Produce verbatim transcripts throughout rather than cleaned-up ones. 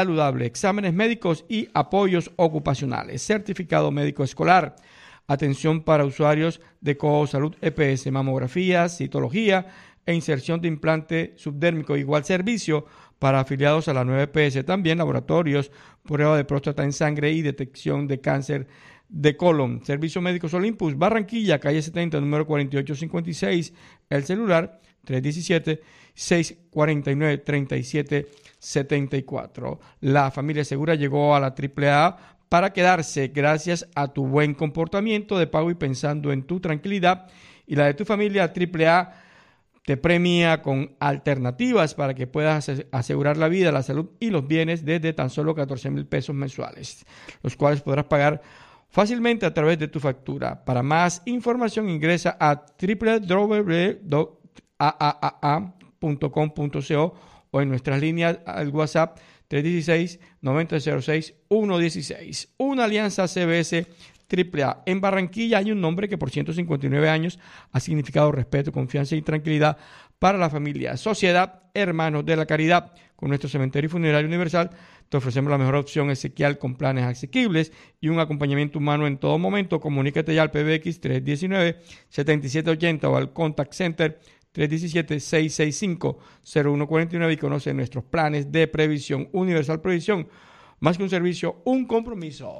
saludable, exámenes médicos y apoyos ocupacionales, certificado médico escolar, atención para usuarios de Cosalud E P S, mamografías, citología e inserción de implante subdérmico, igual servicio para afiliados a la nueva E P S, también laboratorios, prueba de próstata en sangre y detección de cáncer de colon. Servicio Médicos Olympus, Barranquilla, calle setenta, número cuarenta y ocho cincuenta y seis, el celular tres uno siete, seis cuatro nueve, tres siete siete cuatro. La familia segura llegó a la triple A para quedarse gracias a tu buen comportamiento de pago y pensando en tu tranquilidad y la de tu familia. triple A te premia con alternativas para que puedas asegurar la vida, la salud y los bienes desde tan solo catorce mil pesos mensuales, los cuales podrás pagar fácilmente a través de tu factura. Para más información ingresa a doble u doble u doble u punto a a a punto com punto co o en nuestras líneas al WhatsApp tres uno seis, nueve cero cero seis, uno uno seis. Una alianza C B S triple A. En Barranquilla hay un nombre que por ciento cincuenta y nueve años ha significado respeto, confianza y tranquilidad para la familia. Sociedad Hermanos de la Caridad. Con nuestro cementerio y funerario universal te ofrecemos la mejor opción esequial con planes asequibles y un acompañamiento humano en todo momento. Comunícate ya al P B X tres uno nueve, siete siete ocho cero o al Contact Center tres uno siete, seis seis cinco, cero uno cuatro nueve y conoce nuestros planes de previsión. Universal Previsión, más que un servicio, un compromiso.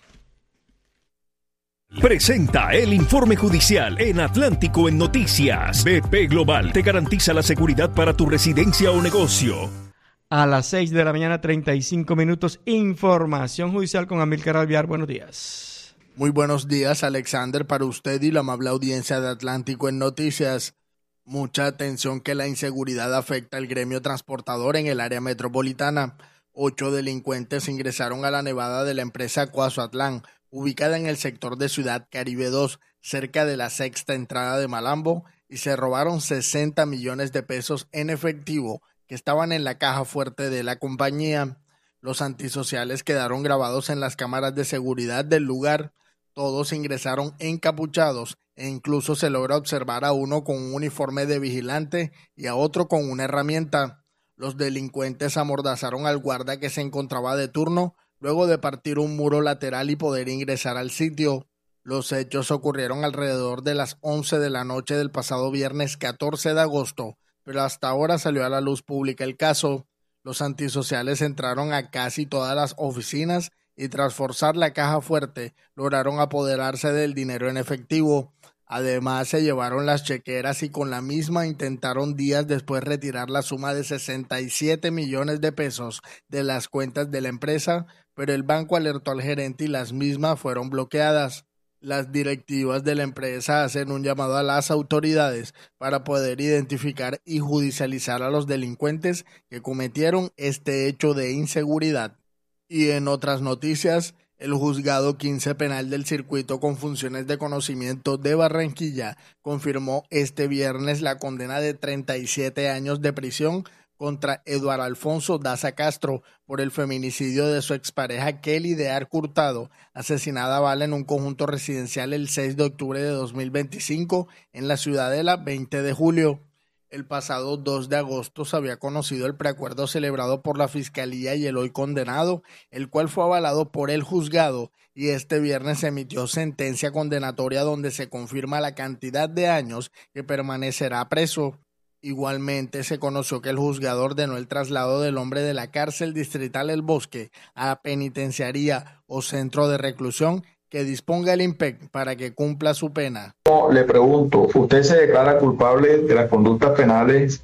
Presenta el informe judicial en Atlántico en Noticias. B P Global te garantiza la seguridad para tu residencia o negocio. A las seis de la mañana, treinta y cinco minutos, información judicial con Amílcar Alvear. Buenos días. Muy buenos días, Alexander, para usted y la amable audiencia de Atlántico en Noticias. Mucha atención que la inseguridad afecta al gremio transportador en el área metropolitana. Ocho delincuentes ingresaron a la nevada de la empresa Coazuatlán, ubicada en el sector de Ciudad Caribe dos, cerca de la sexta entrada de Malambo, y se robaron sesenta millones de pesos en efectivo que estaban en la caja fuerte de la compañía. Los antisociales quedaron grabados en las cámaras de seguridad del lugar. Todos ingresaron encapuchados e incluso se logra observar a uno con un uniforme de vigilante y a otro con una herramienta. Los delincuentes amordazaron al guarda que se encontraba de turno, luego de partir un muro lateral y poder ingresar al sitio. Los hechos ocurrieron alrededor de las once de la noche del pasado viernes catorce de agosto, pero hasta ahora salió a la luz pública el caso. Los antisociales entraron a casi todas las oficinas y tras forzar la caja fuerte, lograron apoderarse del dinero en efectivo. Además, se llevaron las chequeras y con la misma intentaron días después retirar la suma de sesenta y siete millones de pesos de las cuentas de la empresa, pero el banco alertó al gerente y las mismas fueron bloqueadas. Las directivas de la empresa hacen un llamado a las autoridades para poder identificar y judicializar a los delincuentes que cometieron este hecho de inseguridad. Y en otras noticias, el Juzgado quince Penal del Circuito con funciones de conocimiento de Barranquilla confirmó este viernes la condena de treinta y siete años de prisión contra Eduardo Alfonso Daza Castro por el feminicidio de su expareja Kelly de Arco Hurtado, asesinada a bala en un conjunto residencial el seis de octubre de dos mil veinticinco en la Ciudadela veinte de julio. El pasado dos de agosto se había conocido el preacuerdo celebrado por la Fiscalía y el hoy condenado, el cual fue avalado por el juzgado, y este viernes se emitió sentencia condenatoria donde se confirma la cantidad de años que permanecerá preso. Igualmente se conoció que el juzgado ordenó el traslado del hombre de la cárcel distrital El Bosque a penitenciaría o centro de reclusión que disponga el I N P E C para que cumpla su pena. Le pregunto, ¿usted se declara culpable de las conductas penales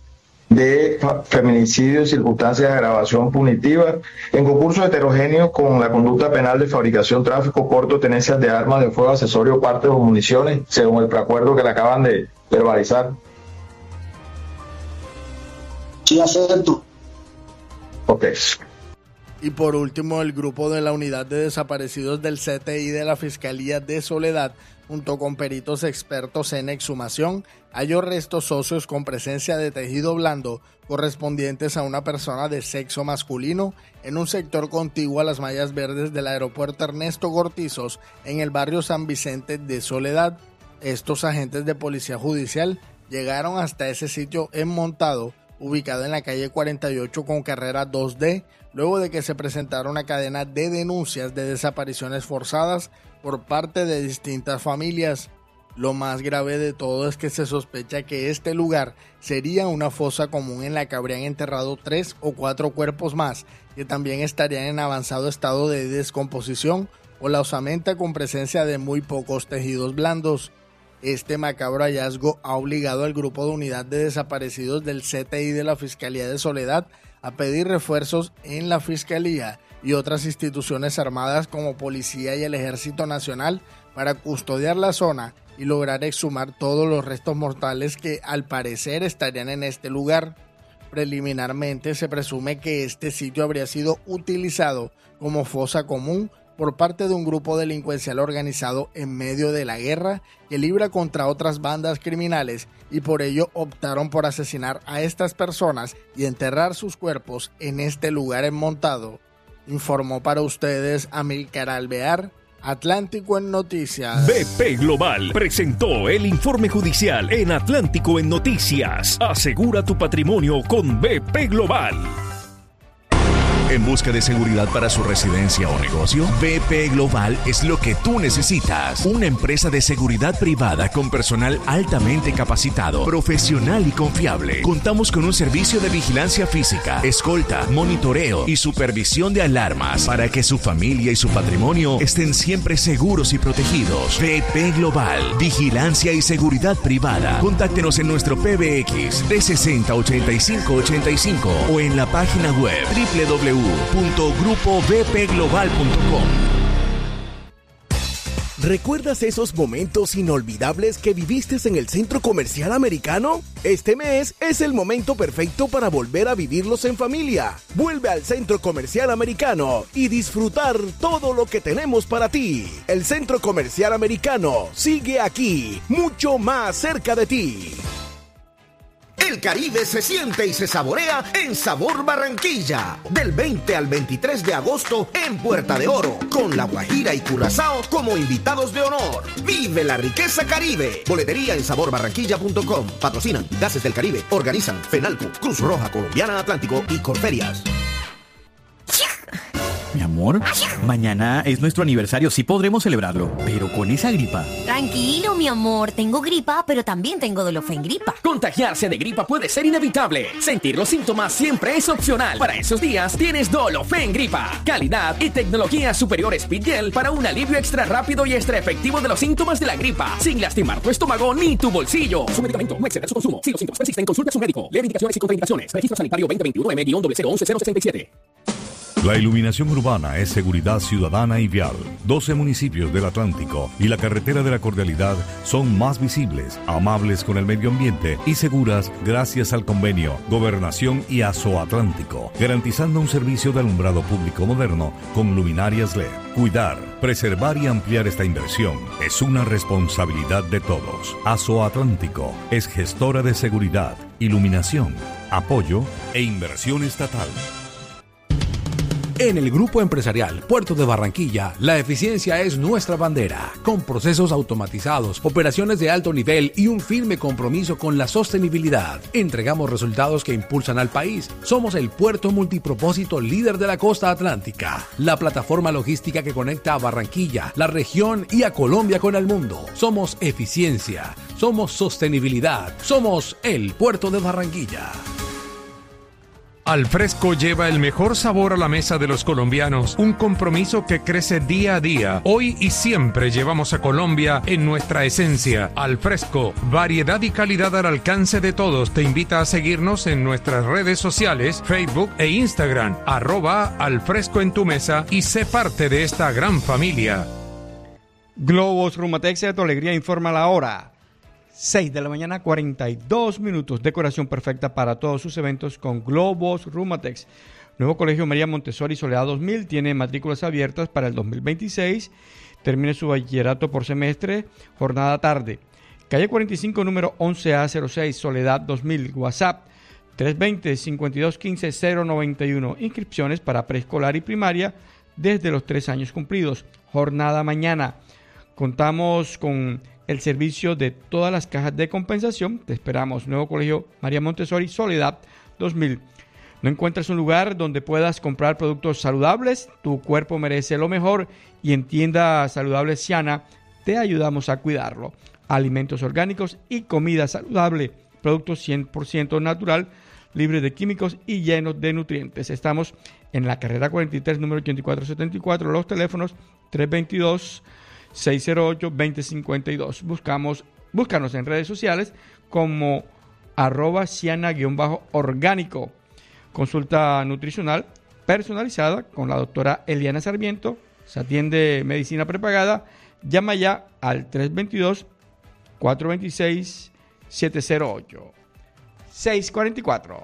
de feminicidio y circunstancias de agravación punitiva en concurso heterogéneo con la conducta penal de fabricación, tráfico, porte, tenencia de armas de fuego, accesorio, partes o municiones, según el preacuerdo que le acaban de verbalizar? Sí, acepto. Ok. Y por último, el grupo de la Unidad de Desaparecidos del C T I de la Fiscalía de Soledad, junto con peritos expertos en exhumación, halló restos óseos con presencia de tejido blando correspondientes a una persona de sexo masculino en un sector contiguo a las mallas verdes del aeropuerto Ernesto Gortizos en el barrio San Vicente de Soledad. Estos agentes de policía judicial llegaron hasta ese sitio en montado, ubicado en la calle cuarenta y ocho con carrera dos D, luego de que se presentara una cadena de denuncias de desapariciones forzadas por parte de distintas familias. Lo más grave de todo es que se sospecha que este lugar sería una fosa común en la que habrían enterrado tres o cuatro cuerpos más, que también estarían en avanzado estado de descomposición o la osamenta con presencia de muy pocos tejidos blandos. Este macabro hallazgo ha obligado al grupo de unidad de desaparecidos del C T I de la Fiscalía de Soledad a pedir refuerzos en la Fiscalía y otras instituciones armadas como Policía y el Ejército Nacional para custodiar la zona y lograr exhumar todos los restos mortales que al parecer estarían en este lugar. Preliminarmente se presume que este sitio habría sido utilizado como fosa común por parte de un grupo delincuencial organizado en medio de la guerra que libra contra otras bandas criminales y por ello optaron por asesinar a estas personas y enterrar sus cuerpos en este lugar enmontado. Informó para ustedes Amílcar Alvear, Atlántico en Noticias. B P Global presentó el informe judicial en Atlántico en Noticias. Asegura tu patrimonio con B P Global. ¿En busca de seguridad para su residencia o negocio? B P Global es lo que tú necesitas. Una empresa de seguridad privada con personal altamente capacitado, profesional y confiable. Contamos con un servicio de vigilancia física, escolta, monitoreo y supervisión de alarmas para que su familia y su patrimonio estén siempre seguros y protegidos. B P Global, vigilancia y seguridad privada. Contáctenos en nuestro P B X trescientos sesenta, ochenta y cinco ochenta y cinco o en la página web doble u doble u doble u punto grupo b p global punto com. ¿Recuerdas esos momentos inolvidables que viviste en el Centro Comercial Americano? Este mes es el momento perfecto para volver a vivirlos en familia. Vuelve al Centro Comercial Americano y disfrutar todo lo que tenemos para ti. El Centro Comercial Americano sigue aquí, mucho más cerca de ti. El Caribe se siente y se saborea en Sabor Barranquilla. Del veinte al veintitrés de agosto en Puerta de Oro, con La Guajira y Curazao como invitados de honor. Vive la riqueza Caribe. Boletería en sabor barranquilla punto com. Patrocinan Gases del Caribe. Organizan Fenalco, Cruz Roja Colombiana Atlántico y Corferias. Mi amor, mañana es nuestro aniversario, sí podremos celebrarlo, pero con esa gripa. Tranquilo, mi amor, tengo gripa, pero también tengo Dolofengripa. Contagiarse de gripa puede ser inevitable. Sentir los síntomas siempre es opcional. Para esos días tienes Dolofengripa. Calidad y tecnología superior Speedgel para un alivio extra rápido y extra efectivo de los síntomas de la gripa, sin lastimar tu estómago ni tu bolsillo. Su medicamento, no exceder su consumo. Si los síntomas persisten, consulte a su médico. Leer indicaciones y contraindicaciones. Registro sanitario veinte veintiuno M cero cero once cero sesenta y siete. La iluminación urbana es seguridad ciudadana y vial. doce municipios del Atlántico y la carretera de la Cordialidad son más visibles, amables con el medio ambiente y seguras gracias al convenio Gobernación y Azoatlántico, garantizando un servicio de alumbrado público moderno con luminarias L E D. Cuidar, preservar y ampliar esta inversión es una responsabilidad de todos. Azoatlántico es gestora de seguridad, iluminación, apoyo e inversión estatal. En el Grupo Empresarial Puerto de Barranquilla, la eficiencia es nuestra bandera, con procesos automatizados, operaciones de alto nivel y un firme compromiso con la sostenibilidad. Entregamos resultados que impulsan al país. Somos el puerto multipropósito líder de la costa atlántica, la plataforma logística que conecta a Barranquilla, la región y a Colombia con el mundo. Somos eficiencia, somos sostenibilidad, somos el Puerto de Barranquilla. Alfresco lleva el mejor sabor a la mesa de los colombianos, un compromiso que crece día a día. Hoy y siempre llevamos a Colombia en nuestra esencia. Alfresco, variedad y calidad al alcance de todos. Te invita a seguirnos en nuestras redes sociales, Facebook e Instagram, arroba Alfresco en tu mesa y sé parte de esta gran familia. Globos Rumatex de tu alegría informa la hora. seis de la mañana, cuarenta y dos minutos. Decoración perfecta para todos sus eventos con Globos Rumatex. Nuevo Colegio María Montessori Soledad dos mil tiene matrículas abiertas para el dos mil veintiséis. Termine su bachillerato por semestre, jornada tarde. Calle cuarenta y cinco, número once A cero seis, Soledad dos mil. WhatsApp tres dos cero, cinco dos uno cinco, cero nueve uno. Inscripciones para preescolar y primaria desde los tres años cumplidos. Jornada mañana. Contamos con el servicio de todas las cajas de compensación. Te esperamos. Nuevo Colegio María Montessori Soledad dos mil. ¿No encuentras un lugar donde puedas comprar productos saludables? Tu cuerpo merece lo mejor y en Tienda Saludable Siana te ayudamos a cuidarlo. Alimentos orgánicos y comida saludable, productos cien por ciento natural, libres de químicos y llenos de nutrientes. Estamos en la carrera cuarenta y tres, número ochenta y cuatro setenta y cuatro, los teléfonos tres dos dos, seis cero ocho, dos cero cinco dos. Buscamos, búscanos en redes sociales como arroba Siana-orgánico. Consulta nutricional personalizada con la doctora Eliana Sarmiento. Se atiende medicina prepagada. Llama ya al tres dos dos, cuatro dos seis, siete cero ocho. seis cuatro cuatro.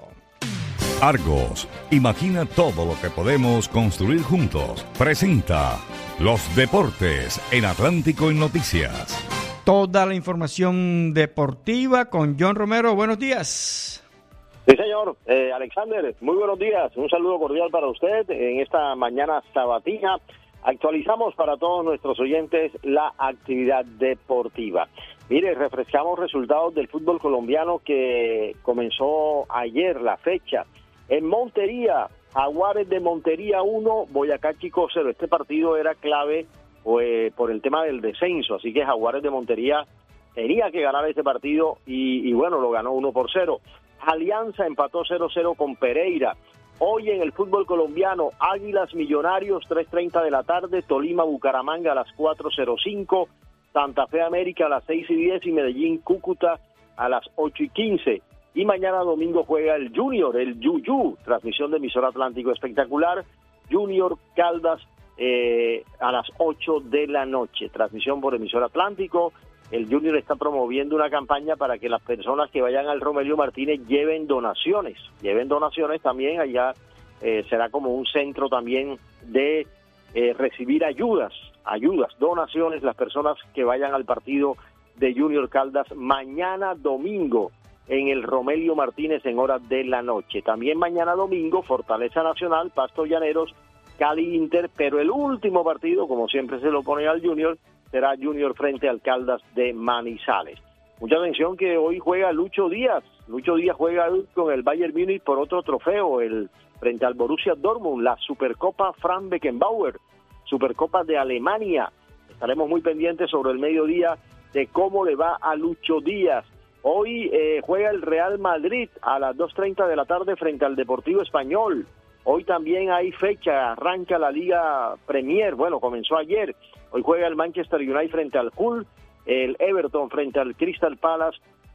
Argos, imagina todo lo que podemos construir juntos. Presenta los deportes en Atlántico en Noticias. Toda la información deportiva con John Romero. Buenos días. Sí, señor. Eh, Alexander, muy buenos días. Un saludo cordial para usted en esta mañana sabatina. Actualizamos para todos nuestros oyentes la actividad deportiva. Mire, refrescamos resultados del fútbol colombiano que comenzó ayer la fecha. En Montería, Jaguares de Montería uno, Boyacá Chico cero. Este partido era clave pues, por el tema del descenso, así que Jaguares de Montería tenía que ganar este partido y, y bueno, lo ganó uno por cero. Alianza empató cero cero con Pereira. Hoy en el fútbol colombiano, Águilas Millonarios, tres treinta de la tarde, Tolima Bucaramanga a las cuatro cero cinco, Santa Fe América a las seis y diez y Medellín Cúcuta a las ocho y quince. Y mañana domingo juega el Junior, el Yuyu, transmisión de emisora Atlántico espectacular, Junior Caldas eh, a las ocho de la noche, transmisión por emisora Atlántico. El Junior está promoviendo una campaña para que las personas que vayan al Romelio Martínez lleven donaciones, lleven donaciones también, allá eh, será como un centro también de eh, recibir ayudas, ayudas, donaciones, las personas que vayan al partido de Junior Caldas mañana domingo en el Romelio Martínez en horas de la noche. También mañana domingo, Fortaleza Nacional, Pasto Llaneros, Cali Inter, pero el último partido, como siempre se lo pone al Junior, será Junior frente al Caldas de Manizales. Mucha atención que hoy juega Lucho Díaz. Lucho Díaz juega con el Bayern Múnich por otro trofeo, el frente al Borussia Dortmund, la Supercopa Franz Beckenbauer, Supercopa de Alemania. Estaremos muy pendientes sobre el mediodía de cómo le va a Lucho Díaz. Hoy eh, juega el Real Madrid a las dos treinta de la tarde frente al Deportivo Español. Hoy también hay fecha, arranca la Liga Premier, bueno, comenzó ayer. Hoy juega el Manchester United frente al Hull, el Everton frente al Crystal Palace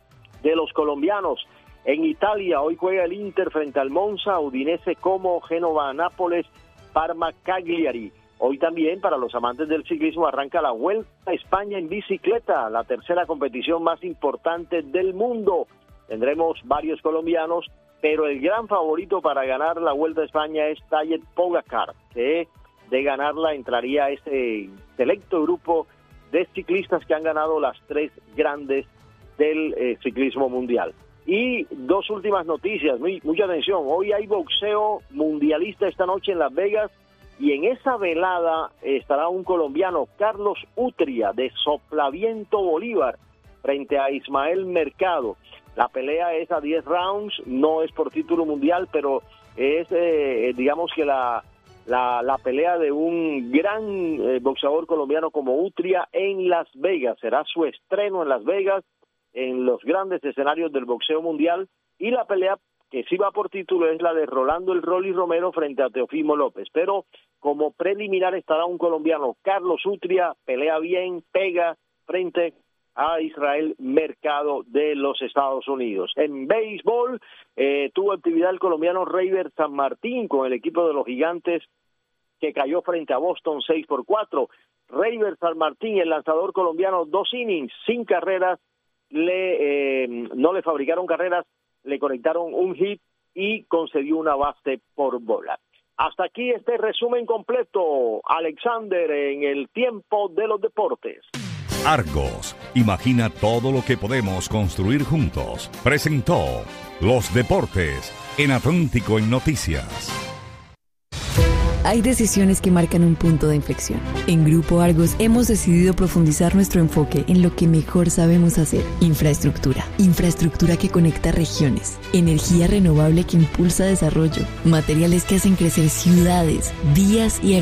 de los colombianos. En Italia, hoy juega el Inter frente al Monza, Udinese Como, Génova Nápoles, Parma Cagliari. Hoy también, para los amantes del ciclismo, arranca la Vuelta a España en bicicleta, la tercera competición más importante del mundo. Tendremos varios colombianos, pero el gran favorito para ganar la Vuelta a España es Tadej Pogačar, que de ganarla entraría a este selecto grupo de ciclistas que han ganado las tres grandes del eh, ciclismo mundial. Y dos últimas noticias, muy, mucha atención, hoy hay boxeo mundialista esta noche en Las Vegas y en esa velada estará un colombiano, Carlos Utria, de Soplaviento Bolívar, frente a Ismael Mercado. La pelea es a diez rounds, no es por título mundial, pero es, eh, digamos que la, la, la pelea de un gran eh, boxeador colombiano como Utria en Las Vegas. Será su estreno en Las Vegas, en los grandes escenarios del boxeo mundial, y la pelea que sí va por título es la de Rolando el Rolly Romero frente a Teofimo López, pero como preliminar estará un colombiano, Carlos Utria, pelea bien, pega frente a Israel Mercado de los Estados Unidos. En béisbol eh, tuvo actividad el colombiano Reiber San Martín con el equipo de los Gigantes que cayó frente a Boston seis por cuatro. Reiber San Martín, el lanzador colombiano, dos innings, sin carreras, le, eh, no le fabricaron carreras, le conectaron un hit y concedió una base por bola. Hasta aquí este resumen completo, Alexander, en el tiempo de los deportes. Argos, imagina todo lo que podemos construir juntos. Presentó los deportes en Atlántico en Noticias. Hay decisiones que marcan un punto de inflexión. En Grupo Argos hemos decidido profundizar nuestro enfoque en lo que mejor sabemos hacer: infraestructura. Infraestructura que conecta regiones, energía renovable que impulsa desarrollo, materiales que hacen crecer ciudades, vías y